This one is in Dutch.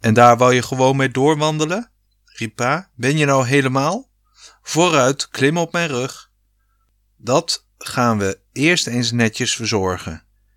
En daar wou je gewoon mee doorwandelen? Riep Pa. Ben je nou helemaal? Vooruit, klim op mijn rug. Dat gaan we eerst eens netjes verzorgen.